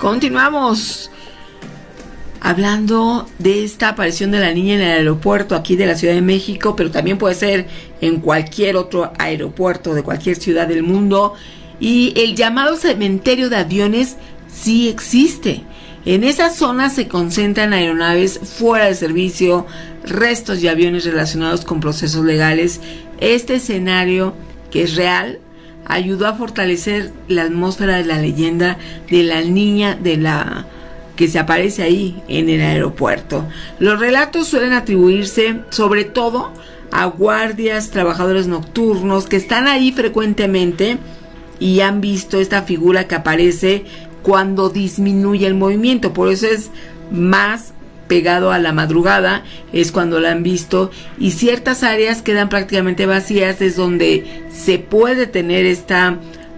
Continuamos hablando de esta aparición de la niña en el aeropuerto aquí de la Ciudad de México, pero también puede ser en cualquier otro aeropuerto de cualquier ciudad del mundo. Y el llamado cementerio de aviones sí existe. En esa zona se concentran aeronaves fuera de servicio, restos de aviones relacionados con procesos legales. Este escenario, que es real, ayudó a fortalecer la atmósfera de la leyenda de la niña que se aparece ahí en el aeropuerto. Los relatos suelen atribuirse sobre todo a guardias, trabajadores nocturnos que están ahí frecuentemente y han visto esta figura que aparece cuando disminuye el movimiento. Por eso es más pegado a la madrugada, es cuando la han visto, y ciertas áreas quedan prácticamente vacías, es donde se puede tener esta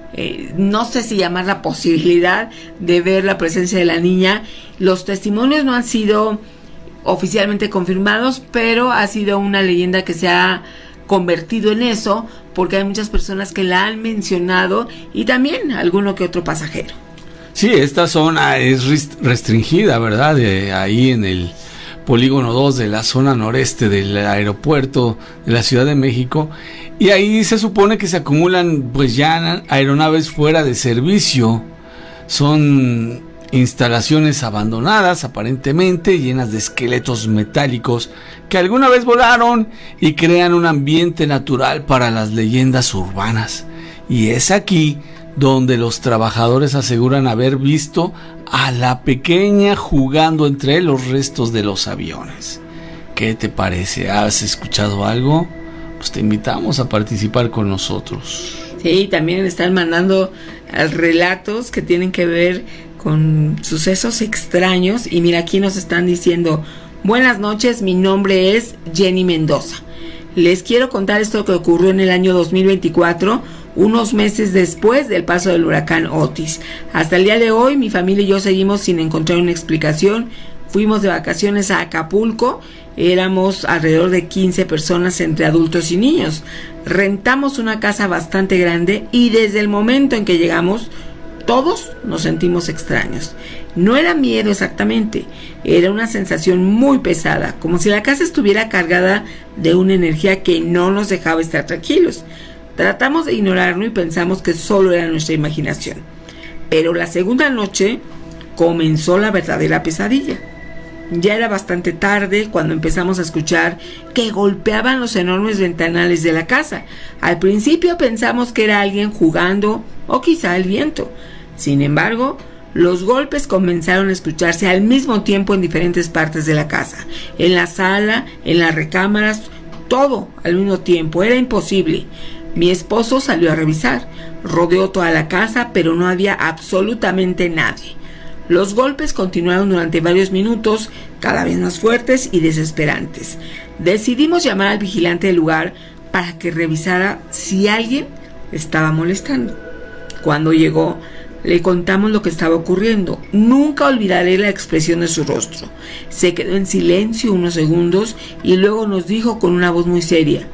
no sé si llamar la posibilidad de ver la presencia de la niña. Los testimonios no han sido oficialmente confirmados, pero ha sido una leyenda que se ha convertido en eso, porque hay muchas personas que la han mencionado y también alguno que otro pasajero. Sí, esta zona es restringida, ¿verdad? Ahí en el polígono 2 de la zona noreste del aeropuerto de la Ciudad de México, y ahí se supone que se acumulan pues ya aeronaves fuera de servicio. Son instalaciones abandonadas aparentemente, llenas de esqueletos metálicos que alguna vez volaron y crean un ambiente natural para las leyendas urbanas. Y es aquí donde los trabajadores aseguran haber visto a la pequeña jugando entre los restos de los aviones. ¿Qué te parece? ¿Has escuchado algo? Pues te invitamos a participar con nosotros. Sí, también están mandando relatos que tienen que ver con sucesos extraños. Y mira, aquí nos están diciendo: buenas noches, mi nombre es Jenny Mendoza. Les quiero contar esto que ocurrió en el año 2024, unos meses después del paso del huracán Otis. Hasta el día de hoy, mi familia y yo seguimos sin encontrar una explicación. Fuimos de vacaciones a Acapulco, éramos alrededor de 15 personas entre adultos y niños. Rentamos una casa bastante grande y desde el momento en que llegamos, todos nos sentimos extraños. No era miedo exactamente, era una sensación muy pesada, como si la casa estuviera cargada de una energía que no nos dejaba estar tranquilos. Tratamos de ignorarlo y pensamos que solo era nuestra imaginación. Pero la segunda noche comenzó la verdadera pesadilla. Ya era bastante tarde cuando empezamos a escuchar que golpeaban los enormes ventanales de la casa. Al principio pensamos que era alguien jugando o quizá el viento. Sin embargo, los golpes comenzaron a escucharse al mismo tiempo en diferentes partes de la casa. En la sala, en las recámaras, todo al mismo tiempo. Era imposible. Mi esposo salió a revisar. Rodeó toda la casa, pero no había absolutamente nadie. Los golpes continuaron durante varios minutos, cada vez más fuertes y desesperantes. Decidimos llamar al vigilante del lugar para que revisara si alguien estaba molestando. Cuando llegó, le contamos lo que estaba ocurriendo. Nunca olvidaré la expresión de su rostro. Se quedó en silencio unos segundos y luego nos dijo con una voz muy seria: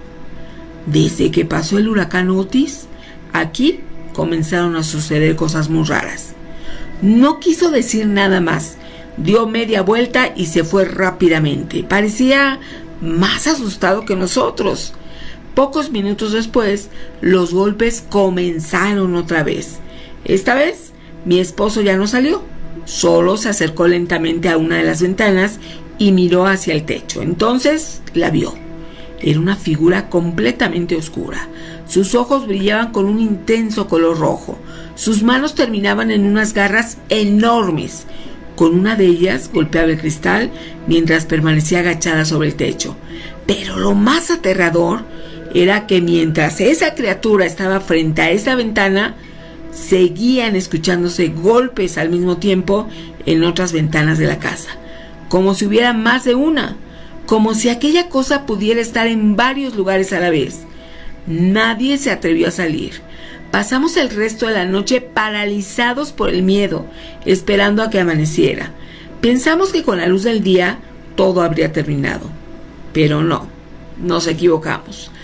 desde que pasó el huracán Otis, aquí comenzaron a suceder cosas muy raras. No quiso decir nada más. Dio media vuelta y se fue rápidamente. Parecía más asustado que nosotros. Pocos minutos después, los golpes comenzaron otra vez. Esta vez, mi esposo ya no salió. Solo se acercó lentamente a una de las ventanas y miró hacia el techo. Entonces la vio. Era una figura completamente oscura. Sus ojos brillaban con un intenso color rojo. Sus manos terminaban en unas garras enormes. Con una de ellas golpeaba el cristal mientras permanecía agachada sobre el techo. Pero lo más aterrador era que mientras esa criatura estaba frente a esa ventana, seguían escuchándose golpes al mismo tiempo en otras ventanas de la casa, como si hubiera más de una, como si aquella cosa pudiera estar en varios lugares a la vez. Nadie se atrevió a salir. Pasamos el resto de la noche paralizados por el miedo, esperando a que amaneciera. Pensamos que con la luz del día todo habría terminado, pero no, nos equivocamos.